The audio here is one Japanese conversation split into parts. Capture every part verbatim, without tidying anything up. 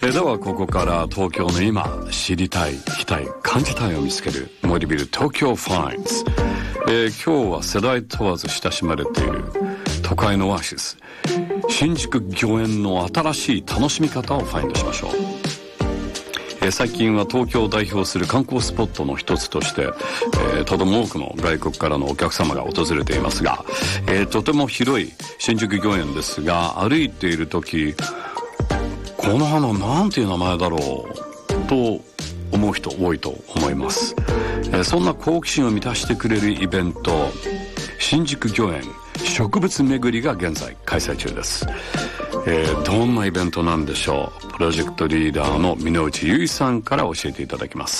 えー、ではここから東京の今知りたい、聞きたい、感じたいを見つける森ビル東京ファインズ、えー、今日は世代問わず親しまれている都会のオアシス新宿御苑の新しい楽しみ方をファインドしましょう。えー、最近は東京を代表する観光スポットの一つとして、えー、とても多くの外国からのお客様が訪れていますが、えー、とても広い新宿御苑ですが、歩いている時この花なんていう名前だろうと思う人多いと思います。えー、そんな好奇心を満たしてくれるイベント、新宿御苑植物巡りが現在開催中です。えー、どんなイベントなんでしょう。プロジェクトリーダーの箕内優衣さんから教えていただきます。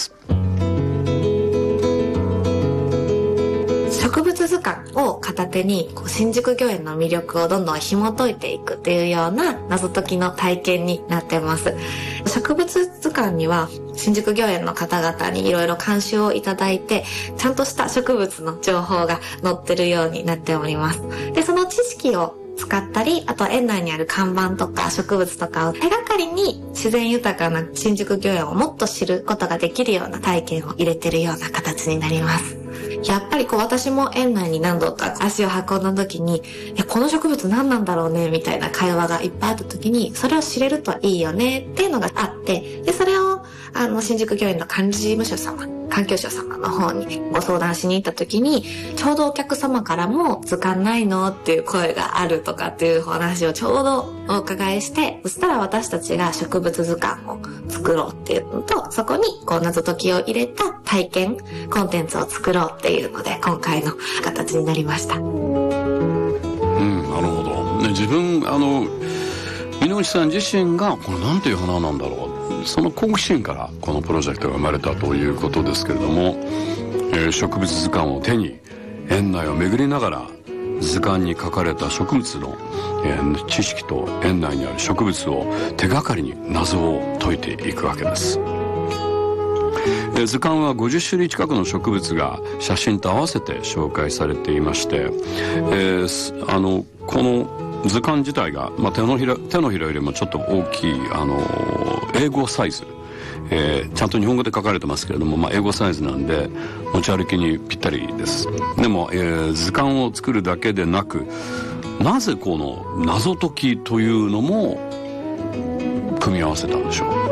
植物図鑑を片手にこう新宿御苑の魅力をどんどん紐解いていくっていうような謎解きの体験になってます。植物図鑑には新宿御苑の方々にいろいろ監修をいただいて、ちゃんとした植物の情報が載ってるようになっております。で、その知識を使ったり、あと園内にある看板とか植物とかを手がかりに自然豊かな新宿御苑をもっと知ることができるような体験を入れてるような形になります。やっぱりこう私も園内に何度か足を運んだ時に、いやこの植物何なんだろうねみたいな会話がいっぱいあった時に、それを知れるといいよねっていうのがあって、でそれをあの新宿御苑の管理事務所様、環境省様の方にご相談しに行った時に、ちょうどお客様からも図鑑ないのっていう声があるとかっていうお話をちょうどお伺いして、そしたら私たちが植物図鑑を作ろうっていうのと、そこにこう謎解きを入れた体験コンテンツを作ろうっていうので今回の形になりました。うん、 なるほど、ね、自分あの箕内さん自身がこれなんていう花なんだろう、その好奇心からこのプロジェクトが生まれたということですけれども、えー、植物図鑑を手に園内を巡りながら図鑑に書かれた植物の、えー、知識と園内にある植物を手がかりに謎を解いていくわけです。えー、図鑑はごじゅっしゅるい近くの植物が写真と合わせて紹介されていまして、えー、あのこの図鑑自体が、まあ、手のひら手のひらよりもちょっと大きいあの英語サイズ、えー、ちゃんと日本語で書かれてますけれども、まあ、英語サイズなんで持ち歩きにぴったりです。でも、えー、図鑑を作るだけでなく、なぜこの謎解きというのも組み合わせたんでしょう。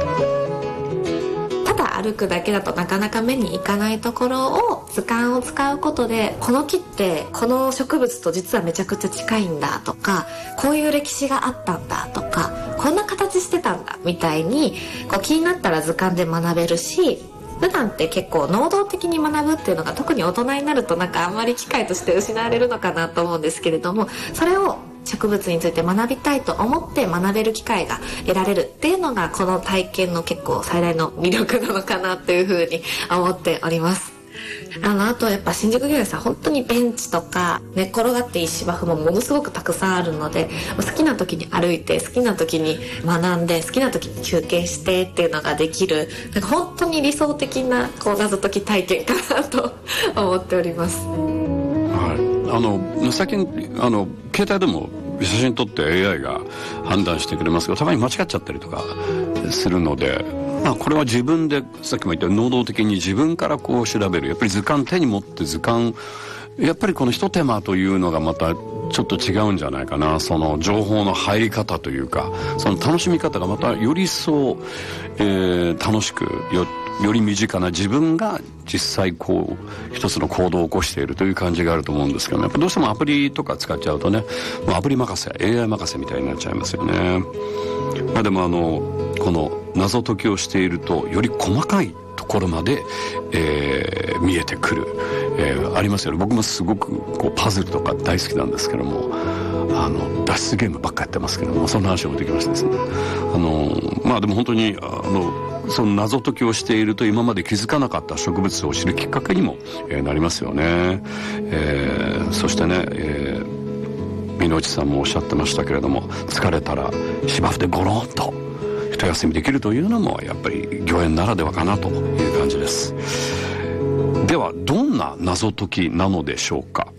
歩くだけだとなかなか目にいかないところを図鑑を使うことで、この木ってこの植物と実はめちゃくちゃ近いんだとか、こういう歴史があったんだとか、こんな形してたんだみたいにこう気になったら図鑑で学べるし、普段って結構能動的に学ぶっていうのが特に大人になるとなんかあんまり機会として失われるのかなと思うんですけれども、それを植物について学びたいと思って学べる機会が得られるっていうのがこの体験の結構最大の魅力なのかなというふうに思っております。あのあとやっぱ新宿御苑さん本当にベンチとか寝っ転がっていい芝生もものすごくたくさんあるので、好きな時に歩いて好きな時に学んで好きな時に休憩してっていうのができる、なんか本当に理想的なこう謎解き体験かなと思っております。 はい、あの最近あの携帯でも写真撮って エーアイ が判断してくれますけど、たまに間違っちゃったりとかするので、まあ、これは自分でさっきも言ったように能動的に自分からこう調べる。やっぱり図鑑手に持って図鑑、やっぱりこの一手間というのがまたちょっと違うんじゃないかな。その情報の入り方というか、その楽しみ方がまたより一層、えー、楽しくよより身近な自分が実際こう一つの行動を起こしているという感じがあると思うんですけども、やっぱどうしてもアプリとか使っちゃうとね、もうアプリ任せ エーアイ 任せみたいになっちゃいますよね。まあ、でもあのこの謎解きをしているとより細かいところまで、えー、見えてくる、えー、ありますよね。僕もすごくこうパズルとか大好きなんですけども、あの脱出ゲームばっかやってますけども、そんな話もできましたですね。あのまあでも本当にあのその謎解きをしていると今まで気づかなかった植物を知るきっかけにも、えー、なりますよね。えー、そしてね、えー、箕内さんもおっしゃってましたけれども、疲れたら芝生でゴロンと一休みできるというのもやっぱり御苑ならではかなという感じです。ではどんな謎解きなのでしょうか。